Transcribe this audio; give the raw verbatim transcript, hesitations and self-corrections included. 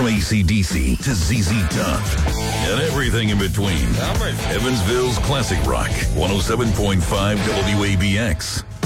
From A C D C to Z Z Top and everything in between. Evansville's classic rock, one oh seven point five W A B X.